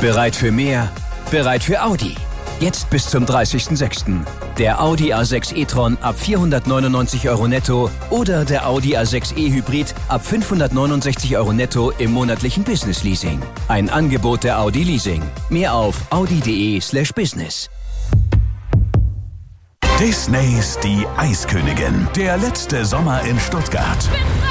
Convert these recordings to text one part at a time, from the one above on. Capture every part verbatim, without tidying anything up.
Bereit für mehr? Bereit für Audi. Jetzt bis zum dreißigsten sechsten Der Audi A sechs e-tron ab vierhundertneunundneunzig Euro netto oder der Audi A sechs e-Hybrid ab fünfhundertneunundsechzig Euro netto im monatlichen Business-Leasing. Ein Angebot der Audi Leasing. Mehr auf audi.de slash business. Disneys Die Eiskönigin. Der letzte Sommer in Stuttgart.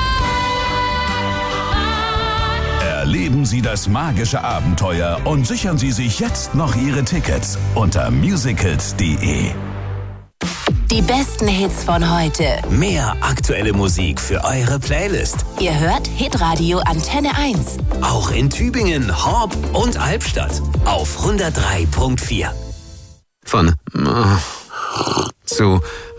Erleben Sie das magische Abenteuer und sichern Sie sich jetzt noch Ihre Tickets unter musicals punkt de. Die besten Hits von heute. Mehr aktuelle Musik für eure Playlist. Ihr hört Hitradio Antenne eins. Auch in Tübingen, Horb und Albstadt auf hundertdrei Komma vier. Von zu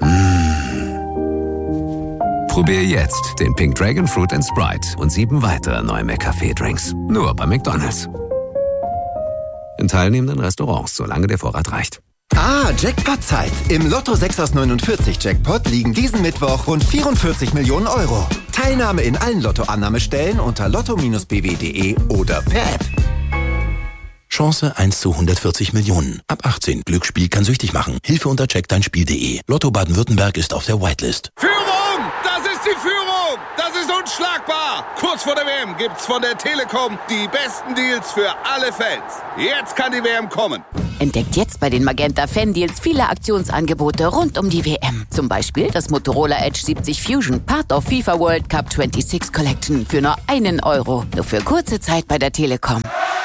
Probier jetzt den Pink Dragon Fruit and Sprite und sieben weitere neue McCafé-Drinks. Nur bei McDonald's. In teilnehmenden Restaurants, solange der Vorrat reicht. Ah, Jackpot-Zeit. Im Lotto sechs aus neunundvierzig Jackpot liegen diesen Mittwoch rund vierundvierzig Millionen Euro. Teilnahme in allen Lottoannahmestellen unter lotto Bindestrich b w punkt de oder per App. Chance eins zu hundertvierzig Millionen. Ab achtzehn. Glücksspiel kann süchtig machen. Hilfe unter check dein Spiel punkt de. Lotto Baden-Württemberg ist auf der Whitelist. Führung! Das ist die Führung! Das ist unschlagbar! Kurz vor der W M gibt's von der Telekom die besten Deals für alle Fans. Jetzt kann die W M kommen. Entdeckt jetzt bei den Magenta Fan-Deals viele Aktionsangebote rund um die W M. Zum Beispiel das Motorola Edge siebzig Fusion, Part of FIFA World Cup sechsundzwanzig Collection für nur einen Euro. Nur für kurze Zeit bei der Telekom.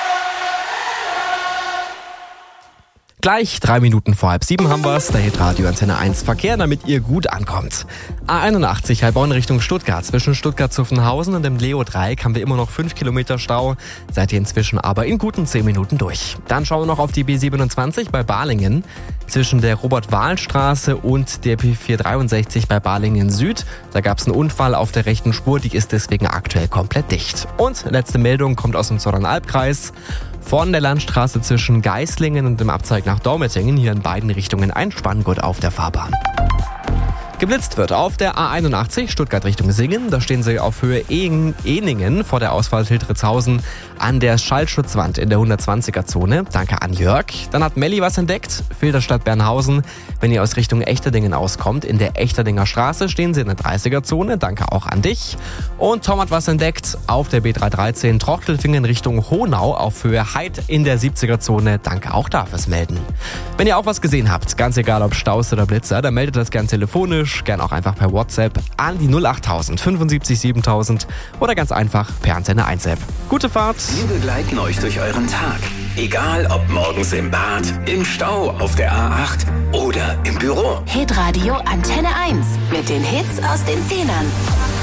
Gleich drei Minuten vor halb sieben haben wir's. Der Hitradio Antenne eins Verkehr, damit ihr gut ankommt. A einundachtzig Heilbronn Richtung Stuttgart. Zwischen Stuttgart-Zuffenhausen und dem Leo-Dreieck haben wir immer noch fünf Kilometer Stau. Seid ihr inzwischen aber in guten zehn Minuten durch. Dann schauen wir noch auf die B siebenundzwanzig bei Balingen. Zwischen der Robert-Wahl-Straße und der P vierhundertdreiundsechzig bei Balingen Süd. Da gab's einen Unfall auf der rechten Spur, die ist deswegen aktuell komplett dicht. Und letzte Meldung kommt aus dem Zollernalbkreis. Von der Landstraße zwischen Geislingen und dem Abzweig nach Dormetingen, hier in beiden Richtungen ein Spanngurt auf der Fahrbahn. Geblitzt wird auf der A einundachtzig Stuttgart Richtung Singen. Da stehen sie auf Höhe Eningen vor der Ausfahrt Hildritzhausen an der Schallschutzwand in der hundertzwanziger Zone. Danke an Jörg. Dann hat Melli was entdeckt. Filderstadt Bernhausen. Wenn ihr aus Richtung Echterdingen auskommt, in der Echterdinger Straße stehen sie in der dreißiger Zone. Danke auch an dich. Und Tom hat was entdeckt auf der B dreihundertdreizehn Trochtelfingen Richtung Honau auf Höhe Heid in der siebziger Zone. Danke auch da fürs Melden. Wenn ihr auch was gesehen habt, ganz egal ob Staus oder Blitzer, dann meldet das gern telefonisch. Gern auch einfach per WhatsApp an die null achttausend fünfundsiebzig siebentausend oder ganz einfach per Antenne eins App. Gute Fahrt! Wir begleiten euch durch euren Tag. Egal ob morgens im Bad, im Stau, auf der A acht oder im Büro. Hitradio Antenne eins mit den Hits aus den Zehnern.